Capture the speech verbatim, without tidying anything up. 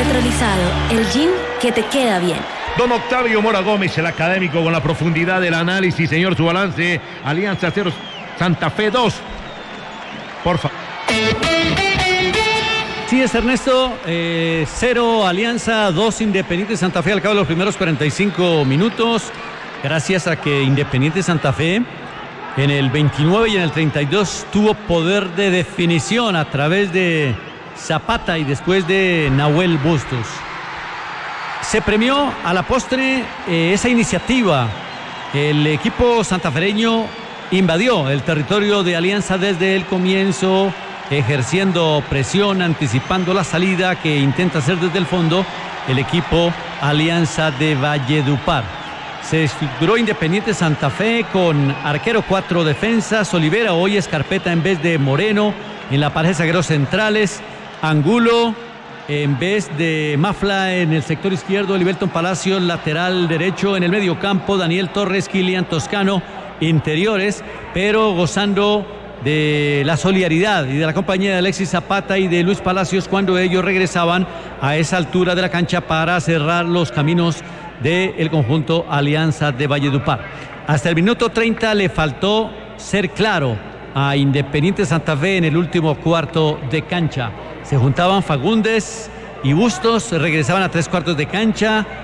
Petrolizado, el gin que te queda bien. Don Octavio Mora Gómez, el académico con la profundidad del análisis. Señor, su balance. Alianza cero, Santa Fe dos. Por favor. Sí, es Ernesto, eh, cero Alianza, dos Independiente Santa Fe al cabo de los primeros cuarenta y cinco minutos, gracias a que Independiente Santa Fe en el veintinueve y en el treinta y dos tuvo poder de definición a través de Zapata y después de Nahuel Bustos. Se premió a la postre eh, esa iniciativa. El equipo santafereño invadió el territorio de Alianza desde el comienzo, ejerciendo presión, anticipando la salida que intenta hacer desde el fondo el equipo Alianza de Valledupar. Se estructuró Independiente Santa Fe con arquero, cuatro defensas, Olivera, hoy Escarpeta en vez de Moreno, en la pareja de zagueros centrales, Angulo en vez de Mafla en el sector izquierdo, Livelton Palacios lateral derecho, en el medio campo Daniel Torres, Kilian Toscano interiores, pero gozando de la solidaridad y de la compañía de Alexis Zapata y de Luis Palacios cuando ellos regresaban a esa altura de la cancha para cerrar los caminos del conjunto Alianza de Valledupar. Hasta el minuto treinta le faltó ser claro a Independiente Santa Fe en el último cuarto de cancha. Se juntaban Fagundes y Bustos, regresaban a tres cuartos de cancha.